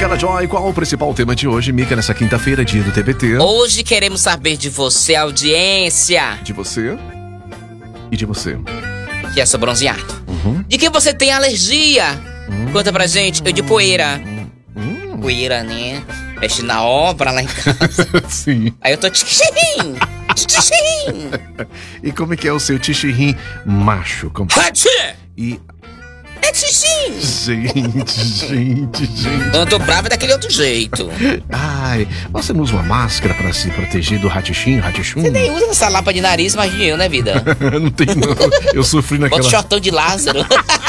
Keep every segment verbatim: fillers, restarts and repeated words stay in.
Micaela Joy, qual o principal tema de hoje, Mica, nessa quinta-feira, dia do T B T? Hoje queremos saber de você, audiência. De você e de você. Que é seu bronzeado. Uhum. De que você tem alergia? Uhum. Conta pra gente. Eu de poeira. Uhum. Poeira, né? Mexe na obra lá em casa. Sim. Aí eu tô tchim, tchim. E como é que é o seu tichirrim macho? Como... E... É tchim. Gente, gente, gente. Eu tô brava daquele outro jeito. Ai, você não usa uma máscara pra se proteger do ratichinho, ratichum? Você nem usa essa lapa de nariz, imagina eu, né, vida? Não tem não, eu sofri naquela... Bota o shortão de Lázaro.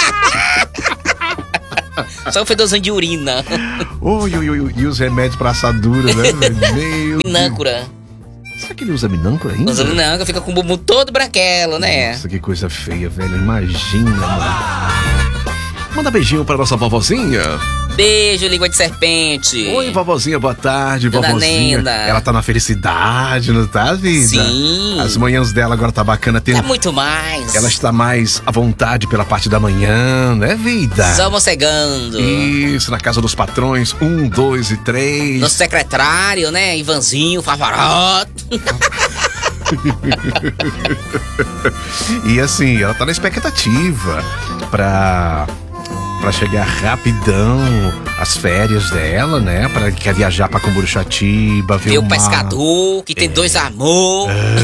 Só um fedorzinho de urina. Oi, oi, oi, e os remédios pra assadura, né, velho? Minâncora. Será que ele usa minâncora ainda? Usa minâncora, fica com o bumbum todo branquelo, né? Nossa, que coisa feia, velho. Imagina, mano. Manda beijinho pra nossa vovozinha. Beijo, língua de serpente. Oi, vovozinha, boa tarde, Dona vovozinha. Nena. Ela tá na felicidade, não tá, vida? Sim. As manhãs dela agora tá bacana. Tem... É muito mais. Ela está mais à vontade pela parte da manhã, né, vida? Só mocegando. Isso, na casa dos patrões, um, dois e três. No secretário, né? Ivanzinho, Favaroto. E assim, ela tá na expectativa pra... Pra chegar rapidão as férias dela, né? Pra quer viajar pra Camburuxatiba, ver Ver o o mar. pescador, que tem É. dois amor.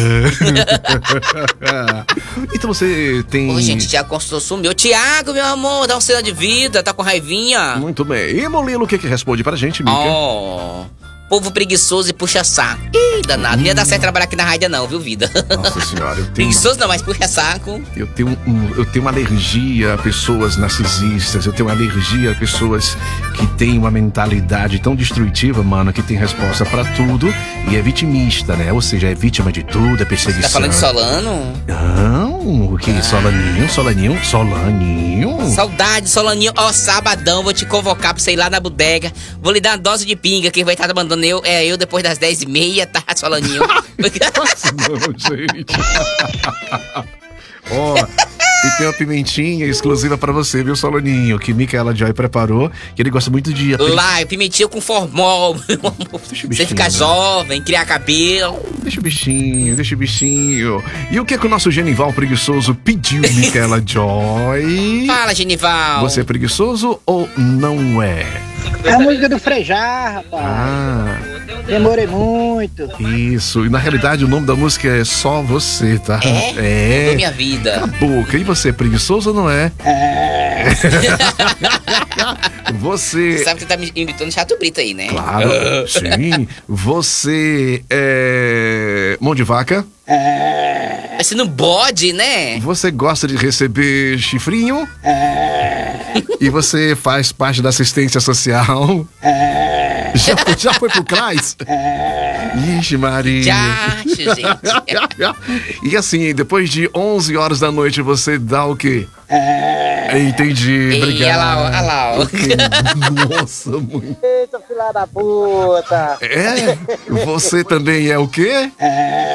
É. Então você tem... Ô, gente, Tiago Construtor sumiu. Tiago, meu amor, dá um sinal de vida, tá com raivinha. Muito bem. E Molino, o que que responde pra gente, Mica? Oh, povo preguiçoso e puxa saco. Ih, danado, não ia dar certo trabalhar aqui na rádio não, viu, vida? Nossa senhora, eu tenho... Preguiçoso não, mas puxa saco. Eu tenho, um, eu tenho uma alergia a pessoas narcisistas, eu tenho uma alergia a pessoas que têm uma mentalidade tão destrutiva, mano, que tem resposta pra tudo e é vitimista, né? Ou seja, é vítima de tudo, é perseguição. Tá falando de Solano? Não, o que? Ah. Solaninho, Solaninho, Solaninho. Saudade, Solaninho. Ó, sabadão, vou te convocar pra você ir lá na bodega. Vou lhe dar uma dose de pinga, quem vai estar mandando eu, é eu depois das dez e meia, tá, Solaninho? Não, gente. Ó, oh, e tem uma pimentinha exclusiva pra você, viu, Solaninho? Que Micaela Joy preparou, que ele gosta muito de... Lá, eu pimentinha com formol. Você ficar jovem, criar cabelo. Deixa o bichinho, deixa o bichinho. E o que é que o nosso Genival preguiçoso pediu, Micaela Joy? Fala, Genival. Você é preguiçoso ou não é? É a música do Frejá, rapaz. Ah, demorei muito. Isso, e na realidade o nome da música é Só Você, tá? É? É. Mudou minha vida. Cala a boca, e você é preguiçoso ou não é? É. Você... Você sabe que você tá me imitando Chato Brito aí, né? Claro, sim. Você é... mão de vaca? É. Mas você não bode, né? Você gosta de receber chifrinho? É. E você faz parte da assistência social? É. Já, já foi pro CRAS? É. Ixi, Maria. Já, gente. E assim, depois de onze horas da noite, você dá o quê? É. Entendi, Ei, obrigado. olha lá, olha lá, ó. Nossa, muito. Eita, filha da puta. É? Você também é o quê? É.